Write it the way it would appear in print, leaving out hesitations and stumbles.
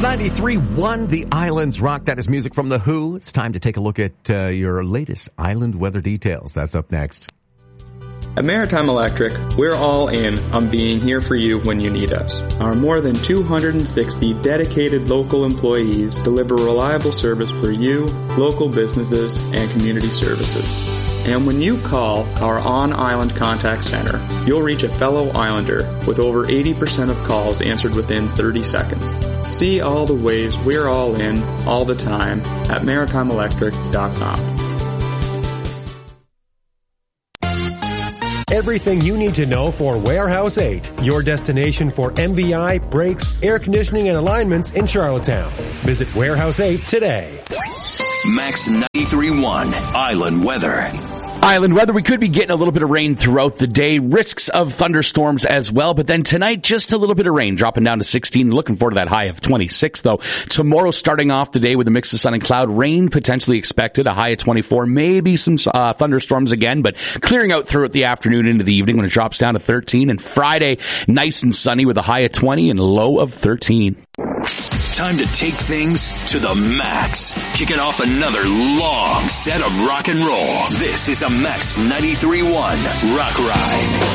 93.1 The Islands Rock. That is music from The Who. It's time to take a look at your latest island weather details. That's up next. At Maritime Electric, we're all in on being here for you when you need us. Our more than 260 dedicated local employees deliver reliable service for you, local businesses, and community services. And when you call our on-island contact center, you'll reach a fellow islander with over 80% of calls answered within 30 seconds. See all the ways we're all in, all the time, at maritimeelectric.com. Everything you need to know for Warehouse 8, your destination for MVI, brakes, air conditioning, and alignments in Charlottetown. Visit Warehouse 8 today. Max 93.1 Island Weather. Island weather, we could be getting a little bit of rain throughout the day. Risks of thunderstorms as well. But then tonight, just a little bit of rain, dropping down to 16. Looking forward to that high of 26, though. Tomorrow, starting off the day with a mix of sun and cloud. Rain potentially expected, a high of 24. Maybe some thunderstorms again, but clearing out throughout the afternoon into the evening when it drops down to 13. And Friday, nice and sunny with a high of 20 and low of 13. Time to take things to the max. Kicking off another long set of rock and roll. This is a Max 93.1 Rock Ride.